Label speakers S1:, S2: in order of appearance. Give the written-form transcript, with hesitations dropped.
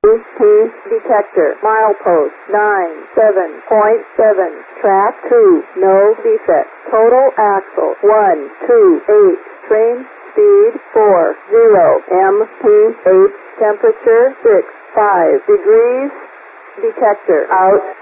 S1: T detector. Milepost 97.7. Track 2. No defect. Total axle 128. Train speed 40. MPH. Temperature 65 degrees. Detector out.